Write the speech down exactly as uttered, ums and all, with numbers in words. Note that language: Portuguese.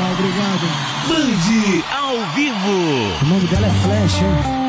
obrigado. Band ao vivo. O nome dela é Flash, hein?